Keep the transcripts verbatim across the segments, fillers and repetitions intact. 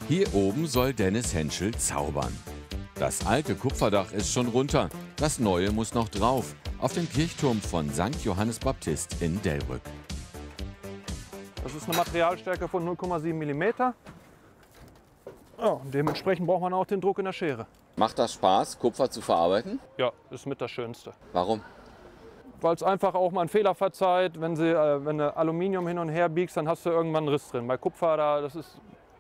Hier oben soll Dennis Henschel zaubern. Das alte Kupferdach ist schon runter, das neue muss noch drauf, auf den Kirchturm von Sankt Johannes Baptist in Delbrück. Das ist eine Materialstärke von null Komma sieben Millimeter. Ja, und dementsprechend braucht man auch den Druck in der Schere. Macht das Spaß, Kupfer zu verarbeiten? Ja, ist mit das Schönste. Warum? Weil es einfach auch mal einen Fehler verzeiht. Wenn, sie, äh, wenn du Aluminium hin und her biegst, dann hast du irgendwann einen Riss drin. Bei Kupfer, da, das ist,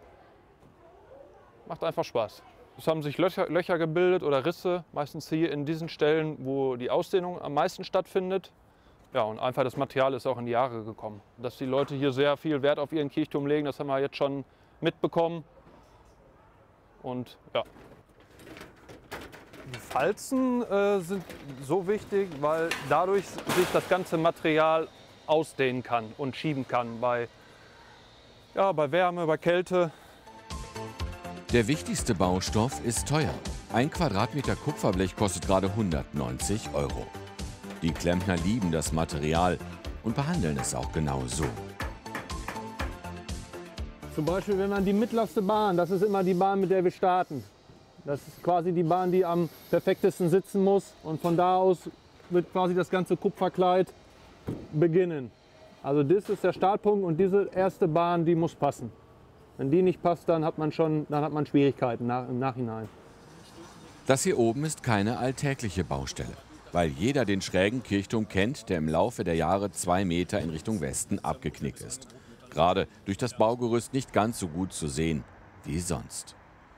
macht einfach Spaß. Es haben sich Löcher, Löcher gebildet oder Risse, meistens hier in diesen Stellen, wo die Ausdehnung am meisten stattfindet. Ja, und einfach das Material ist auch in die Jahre gekommen. Dass die Leute hier sehr viel Wert auf ihren Kirchturm legen, das haben wir jetzt schon mitbekommen. Und ja. Die Falzen äh, sind so wichtig, weil dadurch sich das ganze Material ausdehnen kann und schieben kann bei, ja, bei Wärme, bei Kälte. Der wichtigste Baustoff ist teuer. Ein Quadratmeter Kupferblech kostet gerade hundertneunzig Euro. Die Klempner lieben das Material und behandeln es auch genau so. Zum Beispiel, wenn man die mittlerste Bahn, das ist immer die Bahn, mit der wir starten. Das ist quasi die Bahn, die am perfektesten sitzen muss. Und von da aus wird quasi das ganze Kupferkleid beginnen. Also das ist der Startpunkt und diese erste Bahn, die muss passen. Wenn die nicht passt, dann hat man schon, dann hat man Schwierigkeiten nach, im Nachhinein. Das hier oben ist keine alltägliche Baustelle, weil jeder den schrägen Kirchturm kennt, der im Laufe der Jahre zwei Meter in Richtung Westen abgeknickt ist. Gerade durch das Baugerüst nicht ganz so gut zu sehen wie sonst.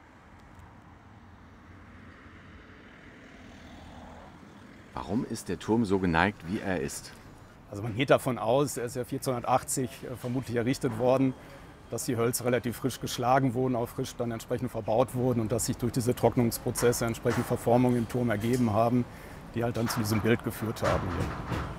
Warum ist der Turm so geneigt, wie er ist? Also man geht davon aus, er ist ja vierzehnhundertachtzig äh, vermutlich errichtet worden, dass die Hölzer relativ frisch geschlagen wurden, auch frisch dann entsprechend verbaut wurden und dass sich durch diese Trocknungsprozesse entsprechend Verformungen im Turm ergeben haben, die halt dann zu diesem Bild geführt haben hier.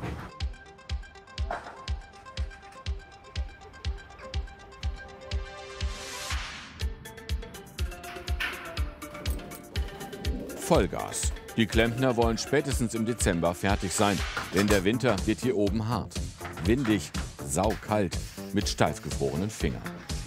Vollgas. Die Klempner wollen spätestens im Dezember fertig sein, denn der Winter wird hier oben hart. Windig, saukalt, mit steif gefrorenen Fingern.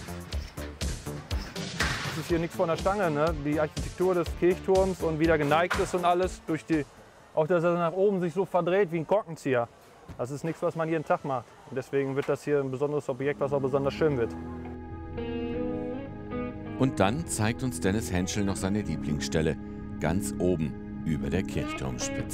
Das ist hier nichts von der Stange, ne? Die Architektur des Kirchturms und wie der geneigt ist und alles, durch die, auch dass er nach oben sich so verdreht wie ein Korkenzieher. Das ist nichts, was man jeden Tag macht. Und deswegen wird das hier ein besonderes Objekt, was auch besonders schön wird. Und dann zeigt uns Dennis Henschel noch seine Lieblingsstelle, ganz oben über der Kirchturmspitze.